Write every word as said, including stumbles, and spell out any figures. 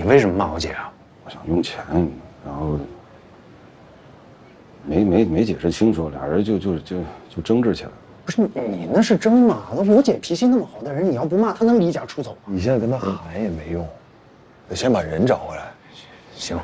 为什么骂我姐啊？ 我想用钱，然后没没没解释清楚，俩人就就就就争执起来了。 不是你那是争嘛？那我姐脾气那么好的人，你要不骂她能离家出走吗？ 你现在跟她喊也没用，得先把人找回来。 行。